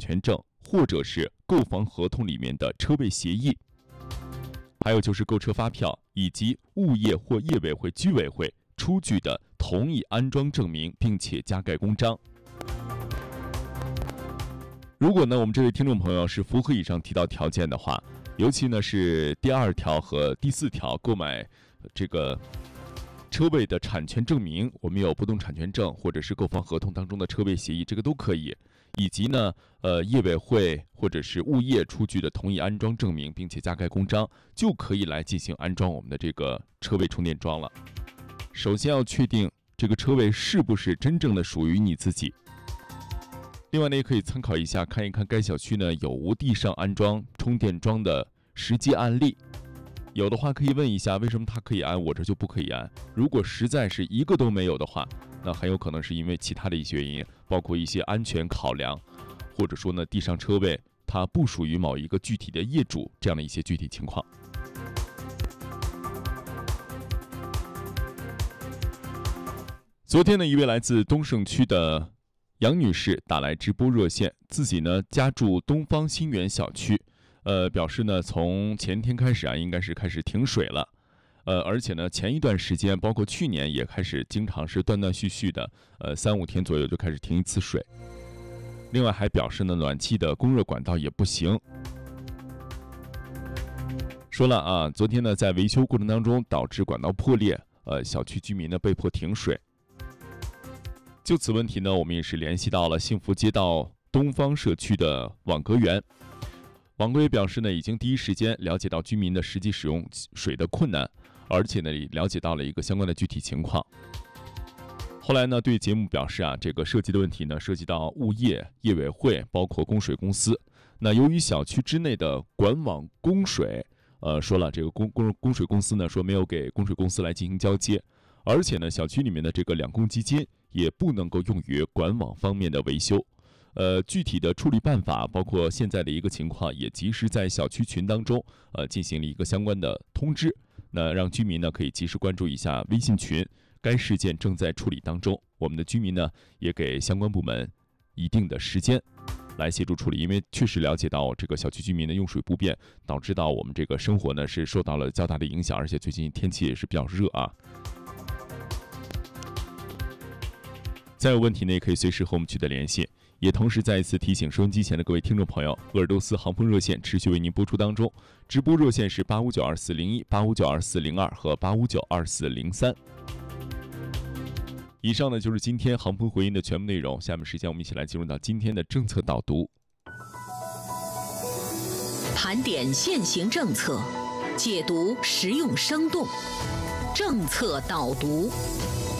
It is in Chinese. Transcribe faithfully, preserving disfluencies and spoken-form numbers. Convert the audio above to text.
权证或者是购房合同里面的车位协议，还有就是购车发票以及物业或业委会、居委会出具的同意安装证明，并且加盖公章。如果呢，我们这位听众朋友是符合以上提到条件的话，尤其呢是第二条和第四条，购买这个车位的产权证明，我们有不动产权证或者是购房合同当中的车位协议，这个都可以。以及呢，呃，业委会或者是物业出具的同意安装证明，并且加盖公章，就可以来进行安装我们的这个车位充电桩了。首先要确定这个车位是不是真正的属于你自己。另外呢，也可以参考一下，看一看该小区呢有无地上安装充电桩的实际案例。有的话可以问一下，为什么他可以安，我这就不可以安？如果实在是一个都没有的话，那很有可能是因为其他的一些原因，包括一些安全考量，或者说呢地上车位它不属于某一个具体的业主，这样的一些具体情况。昨天呢，一位来自东胜区的杨女士打来直播热线，自己呢家住东方新源小区，呃，表示呢从前天开始啊，应该是开始停水了，呃，而且呢前一段时间，包括去年也开始经常是断断续续的，呃，三五天左右就开始停一次水。另外还表示呢，暖气的供热管道也不行。说了啊，昨天呢在维修过程当中导致管道破裂，呃，小区居民呢被迫停水。就此问题呢，我们也是联系到了幸福街道东方社区的网格员。网格员表示呢，已经第一时间了解到居民的实际使用水的困难，而且呢，也了解到了一个相关的具体情况。后来呢，对节目表示啊，这个涉及的问题呢，涉及到物业、业委会，包括供水公司。那由于小区之内的管网供水，呃，说了这个供供供水公司呢，说没有给供水公司来进行交接，而且呢，小区里面的这个两供基金也不能够用于管网方面的维修。呃，具体的处理办法，包括现在的一个情况，也及时在小区群当中，呃，进行了一个相关的通知。那让居民呢可以及时关注一下微信群，该事件正在处理当中。我们的居民呢也给相关部门一定的时间来协助处理，因为确实了解到这个小区居民的用水不便，导致到我们这个生活呢是受到了较大的影响，而且最近天气也是比较热啊。再有问题呢，也可以随时和我们取得联系。也同时再一次提醒收音机前的各位听众朋友，鄂尔多斯航空热线持续为您播出当中，直播热线是八五九二四零一、八五九二四零二和八五九二四零三。以上呢就是今天航空回音的全部内容，下面时间我们一起来进入到今天的政策导读。 盘点现行政策，解读实用生动，政策导读。